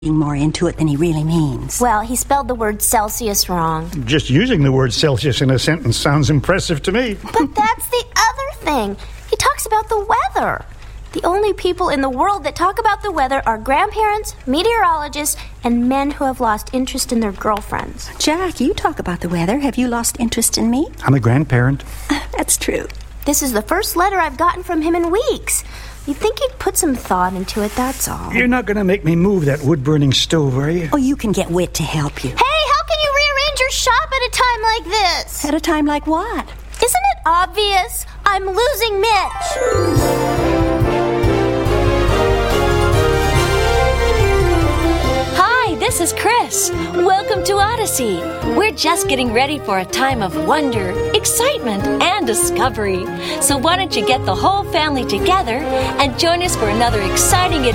more into it than he really means. Well, he spelled the word Celsius wrong. Just using the word Celsius in a sentence sounds impressive to me. But that's the other thing. He talks about the weather. The only people in the world that talk about the weather are grandparents, meteorologists, and men who have lost interest in their girlfriends. Jack, you talk about the weather. Have you lost interest in me? I'm a grandparent. That's true. This is the first letter I've gotten from him in weeks. You'd think he'd put some thought into it, that's all. You're not going to make me move that wood-burning stove, are you? Oh, you can get Whit to help you. Hey, how can you rearrange your shop at a time like this? At a time like what? Isn't it obvious? I'm losing Mitch. This is Chris. Welcome to Odyssey. We're just getting ready for a time of wonder, excitement, and discovery. So why don't you get the whole family together and join us for another exciting